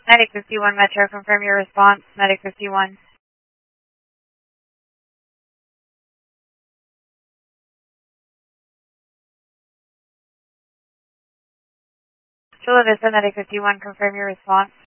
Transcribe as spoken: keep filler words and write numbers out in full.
Medic fifty-one Metro, confirm your response. Medic fifty-one. Chula Vista, Medic fifty-one, confirm your response.